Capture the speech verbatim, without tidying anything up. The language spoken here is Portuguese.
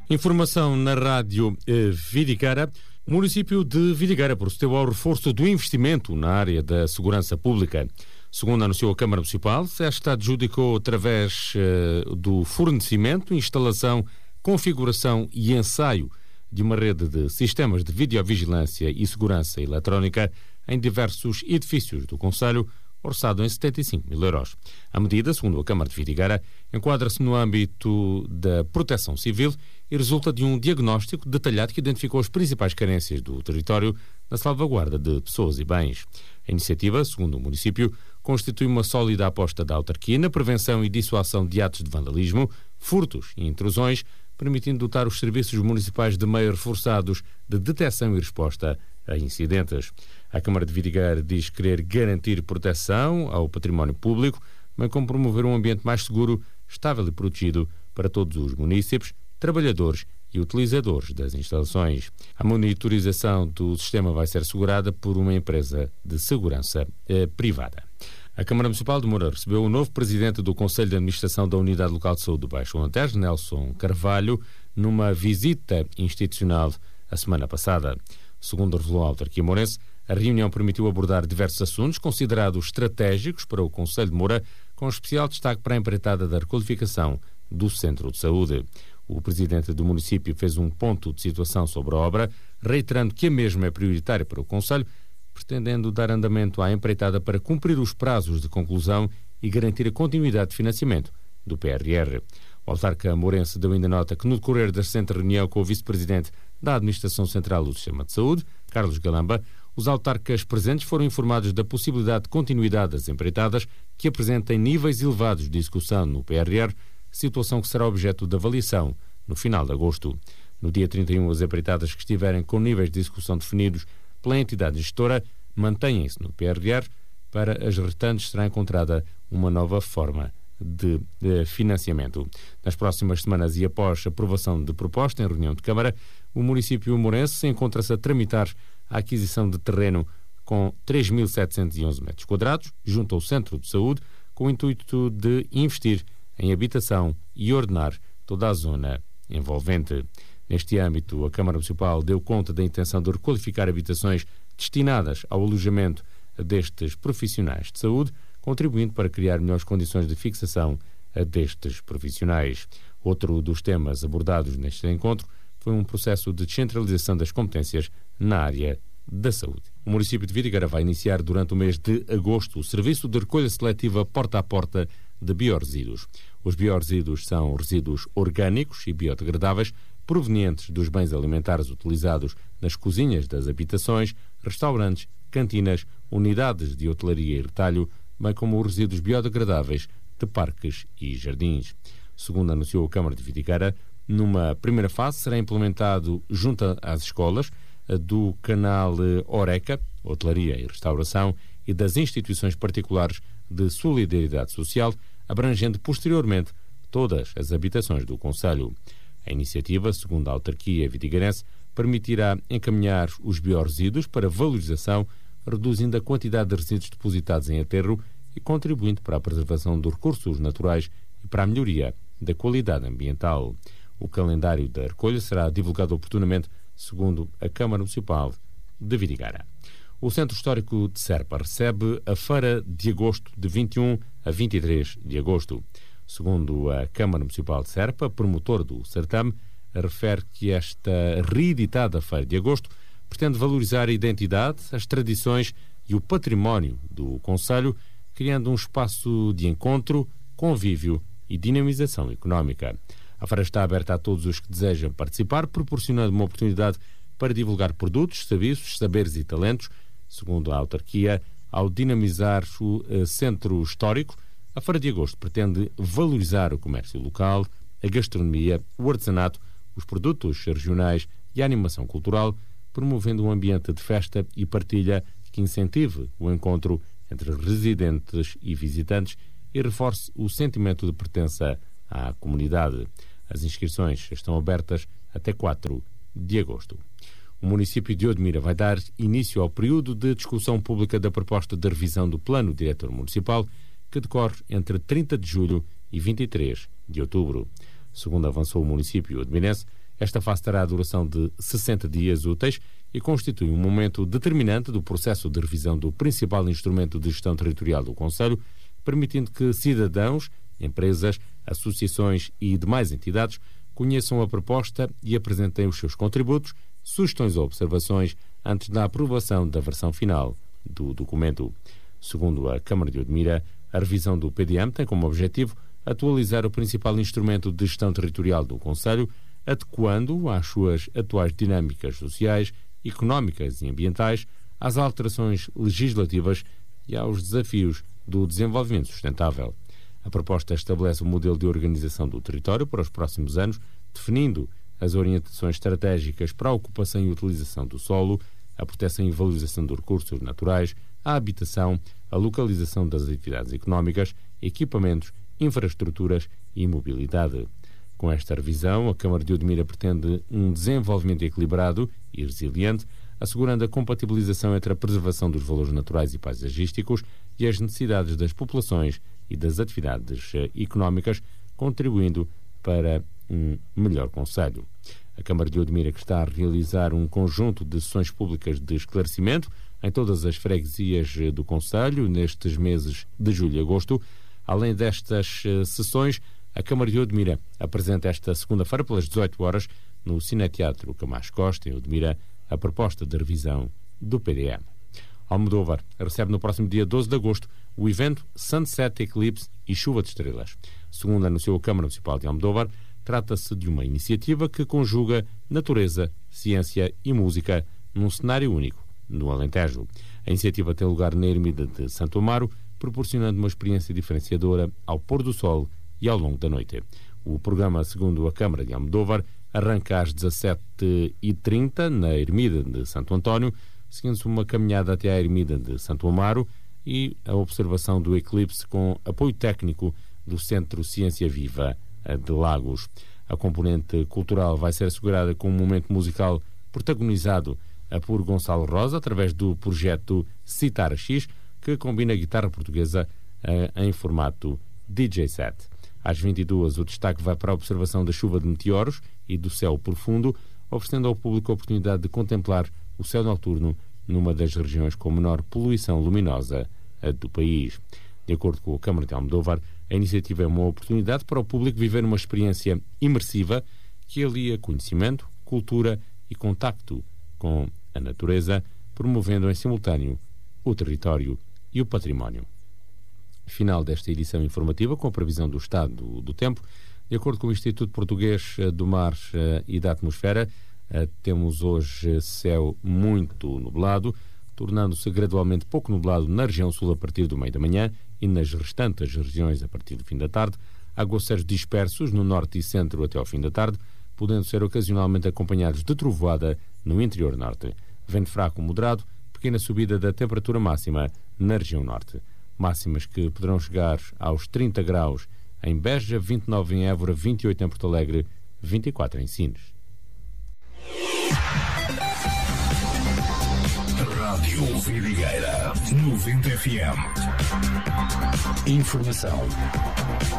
Informação na rádio eh, Vidigueira. O município de Vidigueira procedeu ao reforço do investimento na área da segurança pública. Segundo anunciou a Câmara Municipal, esta adjudicou através eh, do fornecimento, instalação, configuração e ensaio de uma rede de sistemas de videovigilância e segurança eletrónica em diversos edifícios do concelho, orçado em setenta e cinco mil euros. A medida, segundo a Câmara de Vidigueira, enquadra-se no âmbito da proteção civil e resulta de um diagnóstico detalhado que identificou as principais carências do território na salvaguarda de pessoas e bens. A iniciativa, segundo o município, constitui uma sólida aposta da autarquia na prevenção e dissuasão de atos de vandalismo, furtos e intrusões, permitindo dotar os serviços municipais de meios reforçados de detecção e resposta a incidentes. A Câmara de Vidigueira diz querer garantir proteção ao património público, bem como promover um ambiente mais seguro, estável e protegido para todos os munícipes, trabalhadores e utilizadores das instalações. A monitorização do sistema vai ser assegurada por uma empresa de segurança eh, privada. A Câmara Municipal de Moura recebeu o novo presidente do Conselho de Administração da Unidade Local de Saúde do Baixo Alentejo, Nelson Carvalho, numa visita institucional a semana passada. Segundo revelou a autarquia mourense, a reunião permitiu abordar diversos assuntos considerados estratégicos para o Conselho de Moura, com especial destaque para a empreitada da requalificação do Centro de Saúde. O presidente do município fez um ponto de situação sobre a obra, reiterando que a mesma é prioritária para o Conselho, pretendendo dar andamento à empreitada para cumprir os prazos de conclusão e garantir a continuidade de financiamento do P R R. O autarca mourense deu ainda nota que no decorrer da recente reunião com o vice-presidente da Administração Central do Sistema de Saúde, Carlos Galamba, os autarcas presentes foram informados da possibilidade de continuidade das empreitadas que apresentem níveis elevados de execução no P R R, situação que será objeto de avaliação no final de agosto. No dia trinta e um, as empreitadas que estiverem com níveis de execução definidos pela entidade gestora mantêm-se no P R R. Para as restantes será encontrada uma nova forma de, de financiamento. Nas próximas semanas e após a aprovação de proposta em reunião de Câmara, o município mourense encontra-se a tramitar a aquisição de terreno com três mil setecentos e onze metros quadrados junto ao Centro de Saúde, com o intuito de investir em habitação e ordenar toda a zona envolvente. Neste âmbito, a Câmara Municipal deu conta da intenção de requalificar habitações destinadas ao alojamento destes profissionais de saúde, contribuindo para criar melhores condições de fixação destes profissionais. Outro dos temas abordados neste encontro foi um processo de descentralização das competências na área da saúde. O município de Vidigueira vai iniciar durante o mês de agosto o serviço de recolha seletiva porta a porta de biorresíduos. Os biorresíduos são resíduos orgânicos e biodegradáveis provenientes dos bens alimentares utilizados nas cozinhas das habitações, restaurantes, cantinas, unidades de hotelaria e retalho, bem como os resíduos biodegradáveis de parques e jardins. Segundo anunciou a Câmara de Vidigueira, numa primeira fase será implementado junto às escolas do canal Oreca, hotelaria e restauração, e das instituições particulares de solidariedade social, abrangendo posteriormente todas as habitações do concelho. A iniciativa, segundo a autarquia vidigueirense, permitirá encaminhar os biorresíduos para valorização, reduzindo a quantidade de resíduos depositados em aterro e contribuindo para a preservação dos recursos naturais e para a melhoria da qualidade ambiental. O calendário da recolha será divulgado oportunamente, segundo a Câmara Municipal de Vidigueira. O Centro Histórico de Serpa recebe a Feira de Agosto de vinte e um a vinte e três de agosto. Segundo a Câmara Municipal de Serpa, promotor do certame, refere que esta reeditada Feira de Agosto pretende valorizar a identidade, as tradições e o património do concelho, criando um espaço de encontro, convívio e dinamização económica. A feira está aberta a todos os que desejam participar, proporcionando uma oportunidade para divulgar produtos, serviços, saberes e talentos. Segundo a autarquia, ao dinamizar o uh, centro histórico, a Feira de Agosto pretende valorizar o comércio local, a gastronomia, o artesanato, os produtos regionais e a animação cultural, promovendo um ambiente de festa e partilha que incentive o encontro entre residentes e visitantes e reforce o sentimento de pertença à comunidade. As inscrições estão abertas até quatro de agosto. O município de Odmira vai dar início ao período de discussão pública da proposta de revisão do Plano Diretor Municipal, que decorre entre trinta de julho e vinte e três de outubro. Segundo avançou o município odmirense, Esta fase terá a duração de sessenta dias úteis e constitui um momento determinante do processo de revisão do principal instrumento de gestão territorial do Conselho, permitindo que cidadãos, empresas, associações e demais entidades conheçam a proposta e apresentem os seus contributos, sugestões ou observações antes da aprovação da versão final do documento. Segundo a Câmara de Odmira, a revisão do P D M tem como objetivo atualizar o principal instrumento de gestão territorial do Conselho, adequando-o às suas atuais dinâmicas sociais, económicas e ambientais, às alterações legislativas e aos desafios do desenvolvimento sustentável. A proposta estabelece um modelo de organização do território para os próximos anos, definindo as orientações estratégicas para a ocupação e utilização do solo, a proteção e valorização dos recursos naturais, a habitação, a localização das atividades económicas, equipamentos, infraestruturas e mobilidade. Com esta revisão, a Câmara de Odmira pretende um desenvolvimento equilibrado e resiliente, assegurando a compatibilização entre a preservação dos valores naturais e paisagísticos e as necessidades das populações e das atividades económicas, contribuindo para um melhor conselho. A Câmara de Odmira, que está a realizar um conjunto de sessões públicas de esclarecimento em todas as freguesias do concelho nestes meses de julho e agosto. Além destas sessões, a Câmara de Odmira apresenta esta segunda-feira, pelas dezoito horas, no Cineteatro Camacho Costa, em Odmira, a proposta de revisão do P D M. Almodóvar recebe no próximo dia doze de agosto o evento Sunset Eclipse e Chuva de Estrelas. Segundo anunciou a Câmara Municipal de Almodóvar, trata-se de uma iniciativa que conjuga natureza, ciência e música num cenário único, no Alentejo. A iniciativa tem lugar na Ermida de Santo Amaro, proporcionando uma experiência diferenciadora ao pôr do sol e ao longo da noite. O programa, segundo a Câmara de Almodóvar, arranca às dezassete e trinta na Ermida de Santo António, seguindo-se uma caminhada até à Ermida de Santo Amaro e a observação do eclipse com apoio técnico do Centro Ciência Viva de Lagos. A componente cultural vai ser assegurada com um momento musical protagonizado por Gonçalo Rosa, através do projeto Citara X, que combina a guitarra portuguesa uh, em formato D J set. Às vinte e duas, o destaque vai para a observação da chuva de meteoros e do céu profundo, oferecendo ao público a oportunidade de contemplar o céu noturno numa das regiões com menor poluição luminosa uh, do país. De acordo com a Câmara de Almodóvar, a iniciativa é uma oportunidade para o público viver uma experiência imersiva que alia conhecimento, cultura e contacto com a natureza, promovendo em simultâneo o território e o património. Final desta edição informativa com a previsão do estado do, do tempo. De acordo com o Instituto Português do Mar e da Atmosfera, temos hoje céu muito nublado, tornando-se gradualmente pouco nublado na região sul a partir do meio da manhã e nas restantes regiões a partir do fim da tarde. Aguaceiros dispersos no norte e centro até ao fim da tarde, podendo ser ocasionalmente acompanhados de trovoada no interior norte. Vento fraco moderado, pequena subida da temperatura máxima na região norte. Máximas que poderão chegar aos trinta graus em Beja, vinte e nove em Évora, vinte e oito em Porto Alegre, vinte e quatro em Sines. Rádio Vidigueira, noventa F M. Informação